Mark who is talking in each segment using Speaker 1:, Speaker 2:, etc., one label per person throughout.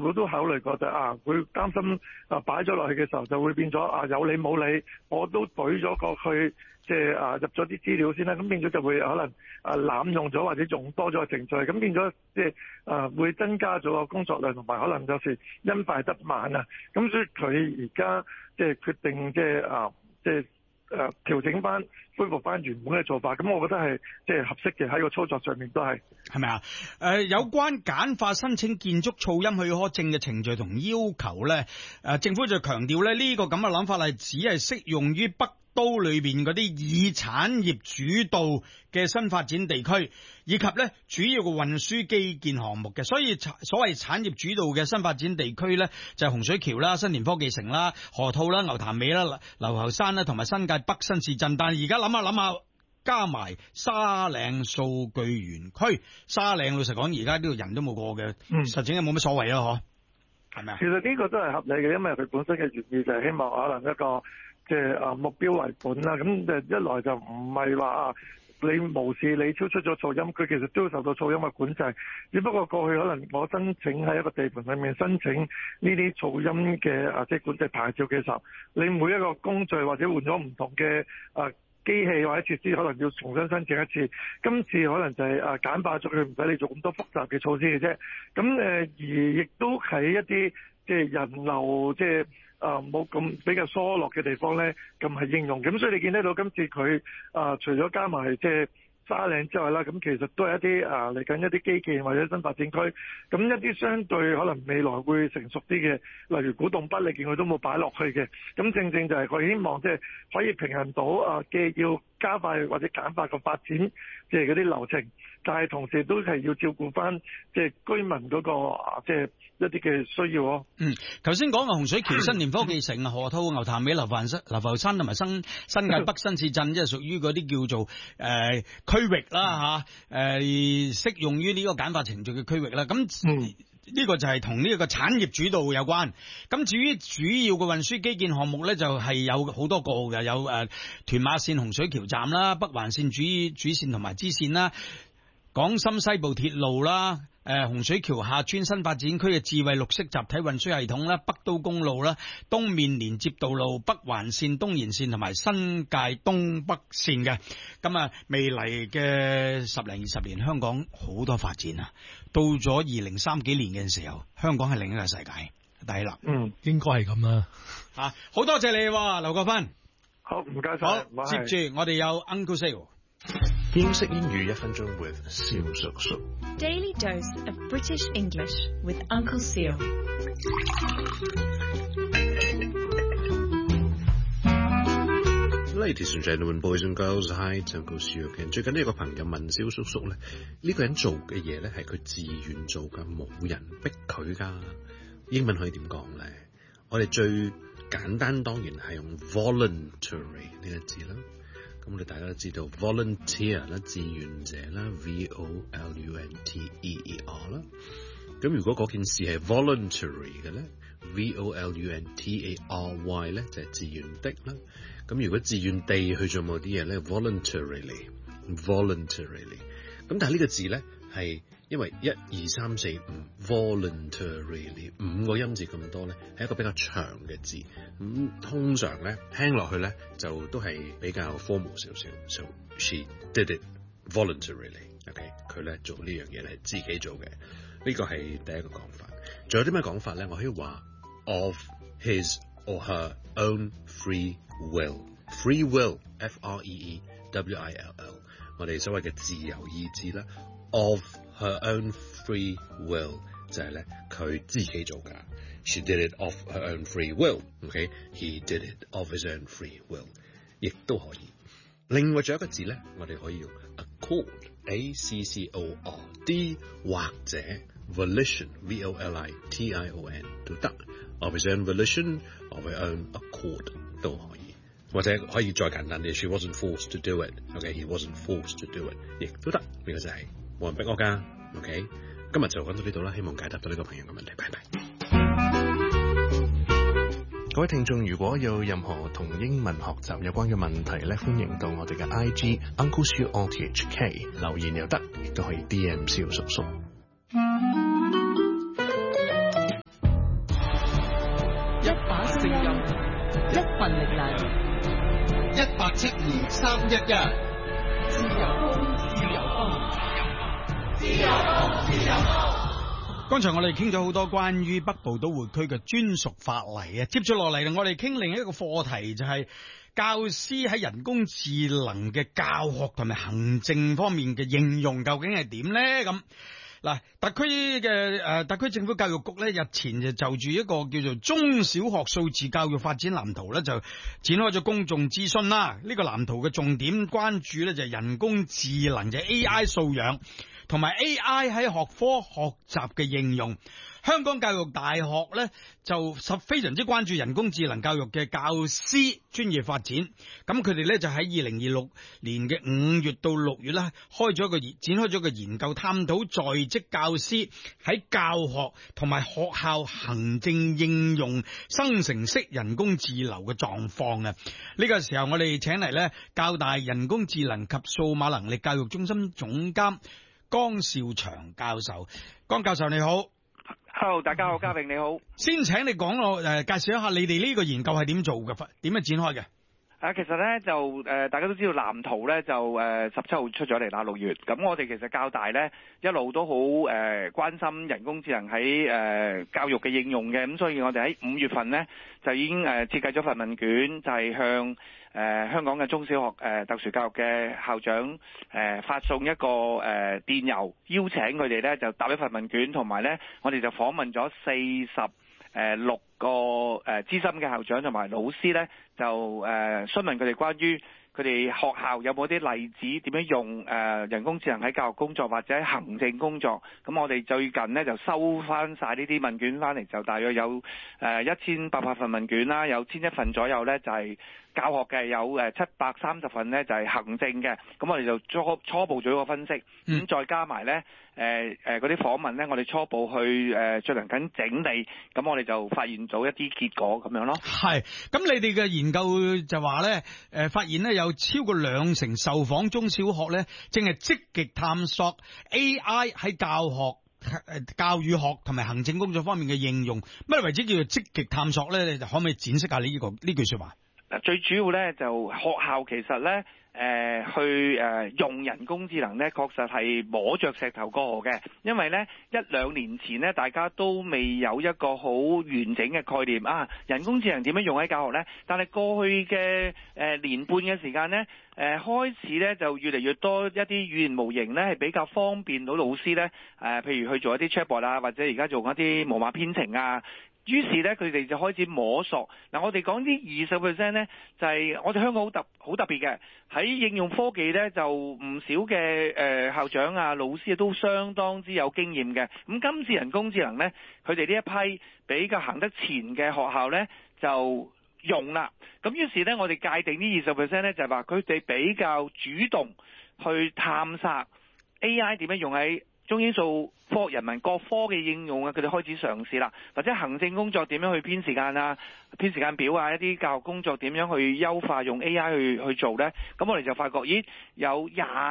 Speaker 1: 府都考慮過就會擔心擺咗落去嘅時候就會變咗有理冇理，我都懟咗過去，即係入咗啲資料先啦，咁變咗就會可能濫用咗或者用多咗個程序，咁變咗即係會增加咗個工作量，同埋可能有時因快得慢啊，咁所以佢而家即係決定即係調整翻、恢復翻原本嘅做法，咁我覺得係即係合適嘅，喺個操作上面都係
Speaker 2: 咪啊？有關簡化申請建築噪音許可證嘅程序同要求咧，政府就強調咧呢個咁嘅諗法係只係適用於北都裏邊嗰啲以產業主導嘅新發展地區，以及咧主要嘅運輸基建項目嘅。所以所謂產業主導嘅新發展地區咧，就係洪水橋啦、新田科技城啦、河套啦、牛潭尾啦、流浮山啦，同埋新界北新市鎮。但係而家諗下，加埋沙嶺數據園區，沙嶺老實講，而家呢度人都冇過嘅，實情係冇乜所謂啊，嗬，係咪啊？
Speaker 1: 其實呢個都係合理嘅，因為佢本身嘅原意就係希望可能一個即係目標為本啦。咁一來就唔係話你無視你超出咗噪音，佢其實都要受到噪音嘅管制。只不過過去可能我申請喺一個地盤裏面申請呢啲噪音嘅即係管制牌照嘅時候，你每一個工序或者換咗唔同嘅機器或者設施，可能要重新申請一次。今次可能就係簡化咗佢，唔使你做咁多複雜嘅措施嘅啫。咁而亦都喺一啲即係人流即係冇咁比較疏落嘅地方咧，咁係應用。咁所以你見得到今次佢除咗加埋即係沙嶺之外啦，咁其實都係一啲嚟緊一啲基建或者新發展區，咁一啲相對可能未來會成熟啲嘅，例如古洞北，你見佢都冇擺落去嘅，咁正正就係佢希望即係可以平衡到嘅要加快或者簡化個發展，即係嗰啲流程，但係同時都係要照顧翻即係居民嗰個即係一啲嘅需要咯。
Speaker 2: 頭先講嘅洪水橋、新田科技城、河套、牛潭尾、流浮山同埋新界北新市鎮，即係屬於嗰啲叫做區域啦適用於呢個簡化程序嘅區域啦。咁呢個就係同呢個產業主導有關。咁至於主要嘅運輸基建項目咧，就係有好多個嘅，有屯馬線洪水橋站啦、北環線主線同埋支線啦、港深西部鐵路啦、洪水橋下村新發展區嘅智慧綠色集體運輸系統啦、北都公路啦、東面連接道路、北環線、東延線同埋新界東北線嘅。咁未來嘅10零20年，香港好多發展啊！到咗2030幾年嘅時候，香港係另一個世界。第一啦，
Speaker 3: 應該係咁啦。
Speaker 2: 好多謝你，劉國勳。
Speaker 1: 好，唔該晒。
Speaker 2: 好，接住我哋有 Uncle Sale。
Speaker 4: 英式英語1分鐘 with 蕭叔叔。
Speaker 5: Daily dose of British English with Uncle Seal。
Speaker 4: Ladies and gentlemen, boys and girls, hi, Uncle Seal again。最近呢有個朋友問蕭叔叔咧，呢個人做嘅嘢咧係佢自願做㗎，冇人逼佢㗎。英文可以點講咧？我哋最簡單當然係用 voluntary 呢個字啦。咁我哋大家都知道 volunteer 啦，志願者啦 volunteer 啦。咁如果嗰件事係 voluntary 嘅咧 voluntary 咧就係自願的啦。咁如果自願地去做某啲嘢咧 voluntarily。咁但係呢個字咧係因為1、2、3、4、5 voluntarily 5個音字咁多咧，係一個比較長嘅字。咁通常咧聽落去咧就都係比較 formal 少少。So she did it voluntarily。OK， 佢咧做呢樣嘢咧係自己做嘅。呢個係第一個講法。仲有啲咩講法咧？我可以話 of his or her own free will。Free will F-R-E-E-W-I-L-L， 我哋所謂嘅自由意志啦。Of her own free will 就係咧佢自己做㗎。She did it of her own free will。OK，he did it of his own free will， 亦都可以。另外仲有一個字咧，我哋可以用 accord，A-C-C-O-R-D， 或者 volition V-O-L-I-T-I-O-N 都得。Of his own volition, of her own accord 都可以。或者可以再簡單啲 ，She wasn't forced to do it。OK，he wasn't forced to do it， 亦都得。呢個就係冇人逼我㗎。OK， 今日就講到呢度啦，希望解答到呢個朋友嘅問題。拜拜。各位聽眾，如果有任何同英文學習有關嘅問題咧，歡迎到我哋嘅 IG Uncle Siu RTHK 留言又得，亦都可以 DM 蕭叔叔。
Speaker 3: 一份力量。
Speaker 4: 172-311
Speaker 3: 自由風，自由風，自由風，自由風。
Speaker 2: 剛才我哋傾咗好多關於北部都會區嘅專屬法例啊，接住落嚟我哋傾另一個課題，就係教師喺人工智能嘅教學同埋行政方面嘅應用究竟係點呢？咁嗱，特區政府教育局咧日前就住一個叫做中小學數字教育發展藍圖咧，就展開咗公眾諮詢啦。呢個藍圖嘅重點關注咧就係人工智能嘅 AI 素養同埋 AI 喺學科學習嘅應用。香港教育大學咧就非常之關注人工智能教育嘅教師專業發展，咁佢哋咧就喺2026年嘅5月到6月咧展開咗個研究，探討在職教師喺教學同埋學校行政應用生成式人工智能嘅狀況啊！呢個時候我哋請嚟咧教大人工智能及數碼能力教育中心總監江少祥教授。江教授你好。
Speaker 6: Hello， 大家好，嘉榮你好。
Speaker 2: 先請你講我介紹一下你哋呢個研究係點做嘅，點樣展開嘅？
Speaker 6: 其實咧就大家都知道藍圖咧就17號出咗嚟啦，6月。咁我哋其實教大咧一路都好關心人工智能喺教育嘅應用嘅，咁所以我哋喺5月份咧就已經設計咗份問卷，就係向香港嘅中小學特殊教育嘅校長發送一個電郵，邀請佢哋咧就答一份問卷，同埋咧我哋就訪問咗46個資深嘅校長同埋老師咧，就詢問佢哋關於佢哋學校有冇啲例子點樣用人工智能喺教育工作或者行政工作。咁我哋最近呢，就收翻晒呢啲問卷翻嚟，就大約有1800份問卷啦，有1100份左右呢，就係教學嘅，有730份呢，就係行政嘅。咁我哋就初步做一個分析，咁再加埋呢嗰啲訪問呢，我哋初步去進行緊整理，咁我哋就發現咗一啲結果咁樣咯。係，
Speaker 2: 咁你哋嘅研究就話呢，發現呢有超過20%受訪中小學呢，正係積極探索 AI 喺教育學同埋行政工作方面嘅應用。乜為之叫做積極探索呢？你可唔可以展示下呢句說話？
Speaker 6: 最主要呢，就學校其實呢，去用人工智能呢，確實係摸着石頭過河嘅。因為呢1-2年前呢，大家都未有一個好完整嘅概念啊，人工智能點樣用喺教學呢？但係過去嘅年半嘅時間呢，開始呢就越嚟越多一啲語言模型呢，係比較方便到老師呢，譬如去做一啲 chatbot 啊，或者而家做一啲無碼編程啊。於是咧，佢哋就開始摸索。嗱，我哋講啲20%咧，就係我哋香港好特別嘅，喺應用科技咧，就唔少嘅校長啊、老師都相當之有經驗嘅。咁今次人工智能咧，佢哋呢一批比較行得前嘅學校咧，就用啦。咁於是咧，我哋界定呢20%咧，就係話佢哋比較主動去探索 AI 點樣用喺中英數科人文各科嘅應用啊，佢哋開始嘗試啦，或者行政工作點樣去編時間啊、編時間表啊，一啲教育工作點樣去優化用 AI 去做呢？咁我哋就發覺，有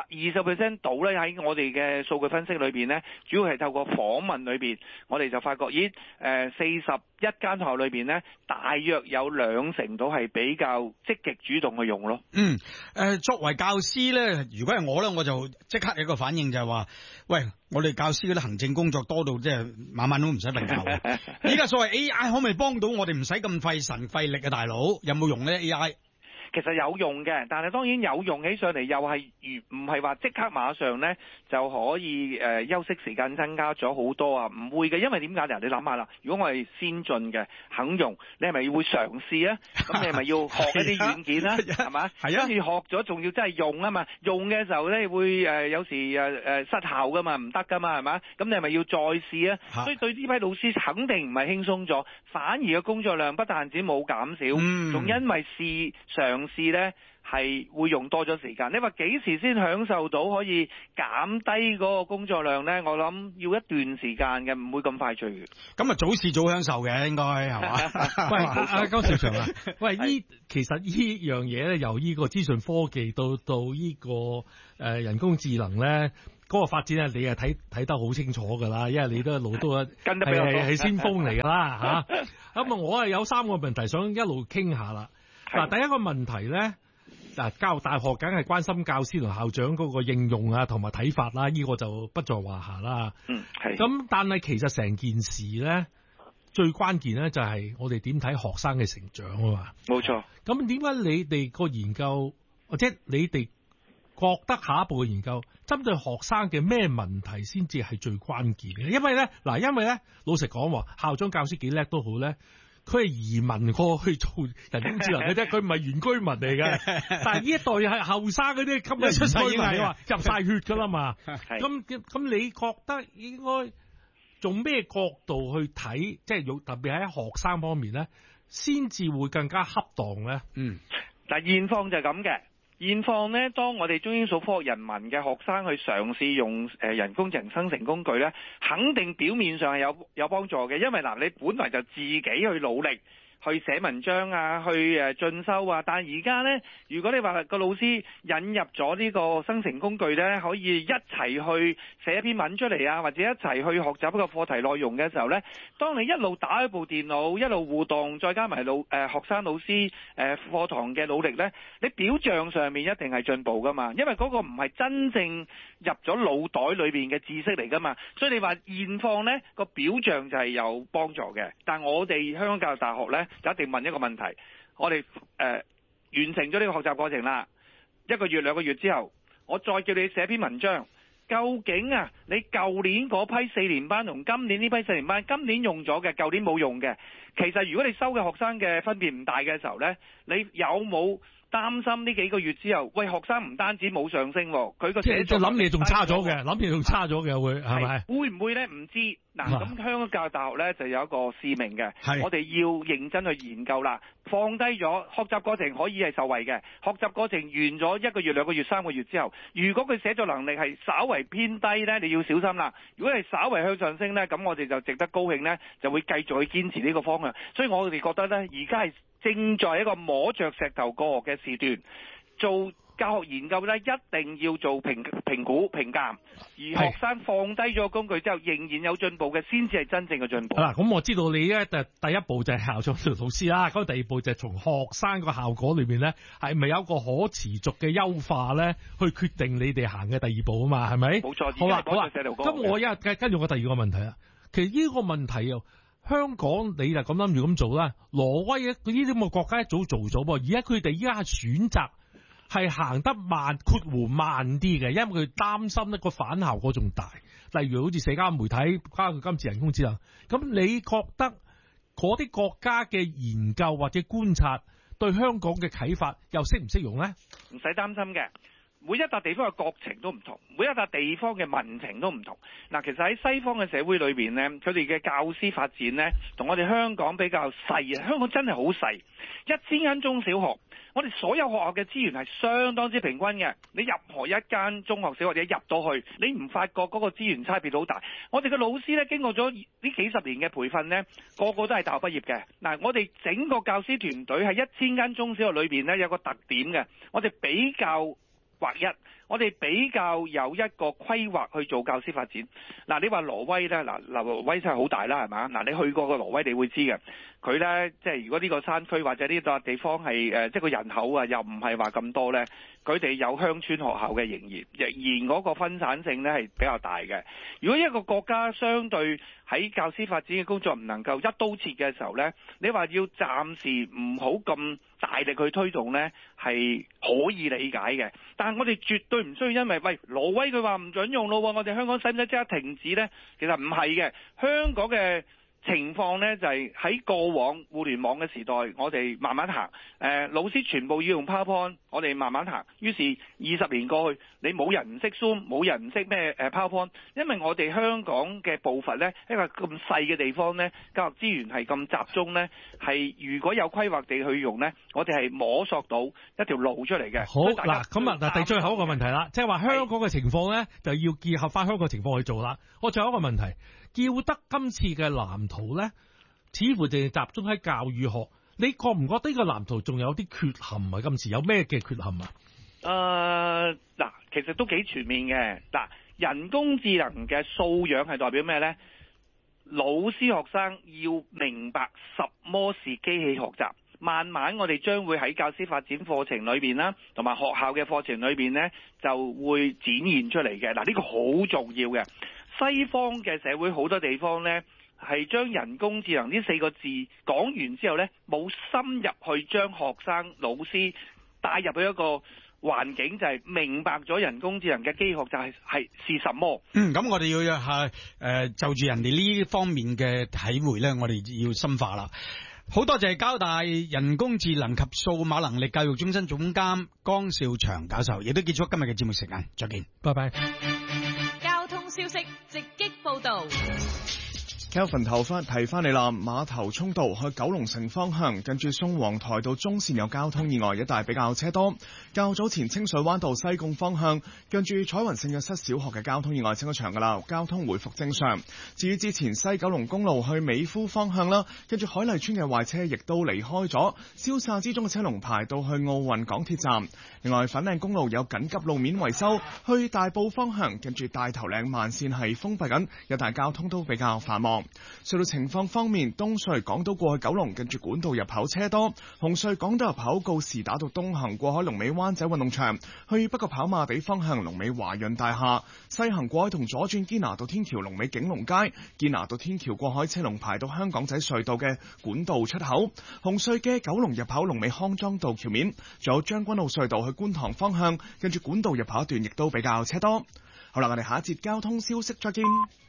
Speaker 6: 20% 到咧喺我哋嘅數據分析裏邊呢，主要係透過訪問裏邊，我哋就發覺41間學校裏邊呢，大約有20%到係比較積極主動去用咯。
Speaker 2: 作為教師呢，如果係我呢，我就即刻有一個反應就係話，喂，我哋教師嗰啲行政工作多到即係晚晚都唔使瞓覺。依家所謂 AI 可唔可以幫到我哋唔使咁費神費力嘅大佬？有冇用呢 AI？
Speaker 6: 其實有用嘅，但係當然有用起上嚟又係唔係話即刻馬上呢就可以休息時間增加咗好多啊？唔會嘅，因為點解呢？你諗下啦，如果我係先進嘅肯用，你係咪會嘗試啊？咁你係咪要學一啲軟件啦？係嘛？係啊，跟住學咗仲要真係用啊嘛？用嘅時候呢會有時失效噶嘛，唔得噶嘛，係嘛？咁你係咪要再試啊？所以對呢批老師肯定唔係輕鬆咗，反而嘅工作量不但止冇減少，仲因為嘗試呢係會用多咗時間。你話幾時先享受到可以減低嗰個工作量呢？我諗要一段時間嘅，唔會咁快脆嘅。咁啊，早試早享受嘅，應該係嘛？
Speaker 7: 喂，江少祥啊，喂，其實呢樣嘢咧，由呢個資訊科技到呢個人工智能咧， 嗰個發展咧，你係睇得好清楚㗎啦，因為你都一路都
Speaker 6: 跟得比較多
Speaker 7: 係先鋒嚟㗎啦嚇。咁我係有3個問題想一路傾下啦。嗱，第一個問題咧，嗱，教育大學梗係關心教師同校長嗰個應用啊，同埋睇法啦，呢個就不在話下啦。
Speaker 6: 係。
Speaker 7: 咁但係其實成件事咧，最關鍵咧就係我哋點睇學生嘅成長啊嘛。
Speaker 6: 冇錯。咁
Speaker 7: 點解你哋個研究或者你哋覺得下一步嘅研究針對學生嘅咩問題先至係最關鍵嘅？因為咧，老實講，校長教師幾叻都好咧，佢係移民過去做人工智能嘅啫，佢唔係原居民嚟嘅。但係呢一代係後生嗰啲，今日出世已經係入晒血噶啦嘛。咁你覺得應該從咩角度去睇，即係特別喺學生方面咧，先至會更加恰當咧？
Speaker 6: 嗱，現況就係咁嘅。現況呢，當我哋中英數科學人文嘅學生去嘗試用人工智能生成工具呢，肯定表面上係有幫助嘅，因為嗱，你本來就自己去努力去寫文章啊，去進修啊，但係而家呢，如果你話個老師引入咗呢個生成工具呢，可以一齊去寫一篇文出嚟啊，或者一齊去學習一個課題內容嘅時候呢，當你一路打開部電腦，一路互動，再加埋學生老師課堂嘅努力呢，你表象上面一定係進步噶嘛，因為嗰個唔係真正入咗腦袋裏邊嘅知識嚟噶嘛，所以你話現況呢個表象就係有幫助嘅，但我哋香港教育大學呢，就一定問一個問題，我哋完成咗呢個學習過程啦，1個月2個月之後，我再叫你寫篇文章，究竟啊你舊年嗰批4年班同今年呢批4年班，今年用咗嘅，舊年冇用嘅，其實如果你收嘅學生嘅分別唔大嘅時候呢，你有冇擔心呢幾個月之後，喂，學生唔單止冇上升，佢個寫作
Speaker 7: 諗嘢仲差咗嘅，諗嘢仲差咗嘅會係咪？
Speaker 6: 會唔會咧？唔知嗱。咁香港教育大學咧就有一個使命嘅，我哋要認真去研究啦。放低咗學習過程可以係受惠嘅，學習過程完咗1個月2個月3個月之後，如果佢寫作能力係稍為偏低咧，你要小心啦。如果係稍為向上升咧，咁我哋就值得高興咧，就會繼續去堅持呢個方向。所以我哋覺得咧，而家係正在一個摸着石頭過河嘅時段，做教學研究咧，一定要做評估評鑑，而學生放低咗工具之後，仍然有進步嘅，先至係真正嘅進步。
Speaker 7: 嗱，咁我知道你咧，第一步就係校長同老師啦，咁第二步就係從學生個效果裏邊咧，係咪有一個可持續嘅優化咧，去決定你哋行嘅第二步啊嘛，係咪？冇錯。好啦，咁我跟住我第二個問題啦，其實呢個問題又。香港你就咁諗住咁做啦，挪威呢啲咁嘅國家一早做咗噃，而家佢哋依家選擇係行得慢啲嘅，因為佢擔心呢個反效果仲大。例如好似社交媒體，包括今次人工智能，咁你覺得嗰啲國家嘅研究或者觀察對香港嘅啟發又適唔適用呢？
Speaker 6: 唔使擔心嘅。每一笪地方嘅國情都唔同，每一笪地方嘅民情都唔同。嗱，其實喺西方嘅社會裏邊呢，佢哋嘅教師發展呢，同我哋香港比較細啊。香港真係好細，1000間中小學，我哋所有學校嘅資源係相當之平均嘅。你任何一間中學小學你入到去，你唔發覺嗰個資源差別好大。我哋嘅老師呢，經過咗呢幾十年嘅培訓呢，個個都係大學畢業嘅。嗱，我哋整個教師團隊係1000間中小學裏邊呢，有個特點嘅，我哋比較劃一，我哋比較有一個規劃去做教師發展。嗱，你話挪威呢，嗱，挪威真係好大啦，係嘛？嗱，你去過個挪威，你會知嘅。佢呢，即係如果呢個山區或者呢個地方係即係個人口啊，又唔係話咁多呢，佢哋有鄉村學校嘅仍然嗰個分散性呢係比較大嘅。如果一個國家相對喺教師發展嘅工作唔能夠一刀切嘅時候呢，你話要暫時唔好咁大力去推動呢，係可以理解嘅。但係我哋絕對唔需要因為喂挪威佢話唔準用咯，我哋香港使唔使即刻停止呢？其實唔係嘅，香港嘅情況呢，就係喺過往互聯網嘅時代，我哋慢慢行。老師全部要用 PowerPoint，我哋慢慢行。於是20年過去，你冇人唔識 Zoom， 冇人唔識咩PowerPoint，因為我哋香港嘅步伐呢，一個咁細嘅地方呢，教育資源係咁集中呢，係如果有規劃地去用呢，我哋係摸索到一條路出嚟嘅。
Speaker 7: 好嗱，咁啊嗱，第最後一個問題啦，即係話香港嘅情況呢，就要結合翻香港嘅情況去做啦。我仲有一個問題。叫得今次嘅藍圖咧，似乎淨係集中喺教育學。你覺唔覺得呢個藍圖仲有啲缺陷啊？今次有咩嘅缺陷啊？
Speaker 6: 嗱，其實都幾全面嘅。嗱， 人工智能嘅素養係代表咩呢？老師學生要明白什麼是機器學習。慢慢我哋將會喺教師發展課程裏邊啦，同埋學校嘅課程裏邊呢，就會展現出嚟嘅。嗱，呢個好重要嘅。西方嘅社會好多地方呢，係將人工智能呢4個字講完之後呢，冇深入去將學生老師帶入去一個環境，就係明白咗人工智能嘅機器學習係什麼。
Speaker 2: 咁我哋要就住人哋呢方面嘅體會呢，我哋要深化啦。好多謝交大人工智能及數碼能力教育中心總監江少祥教授，亦都結束今日嘅節目時間，再見，拜拜。
Speaker 5: 交通消息直擊報道。
Speaker 8: Kelvin 提翻你啦，碼頭涌道去九龍城方向，近住宋皇台道中線有交通意外，一帶比較車多。較早前清水灣道西貢方向，近住彩雲聖約瑟小學嘅交通意外清咗場噶啦，交通回復正常。至於之前西九龍公路去美孚方向啦，近住海麗村嘅壞車亦都離開咗，消散之中嘅車龍排到去奧運港鐵站。另外粉嶺公路有緊急路面維修，去大埔方向，近住大頭嶺慢線係封閉緊，一帶交通都比較繁忙。隧道情況方面，東隧港島過去九龍近住管道入口車多，紅隧港島入口告士打道東行過海龍尾灣仔運動場，去北角跑馬地方向龍尾華潤大廈，西行過海同左轉堅拿道天橋龍尾景隆街，堅拿道天橋過海車龍排到香港仔隧道嘅管道出口，紅隧嘅九龍入口龍尾康莊道橋面，仲有將軍澳隧道去觀塘方向近住管道入口一段亦都比較車多。好啦，我哋下一節交通消息再見。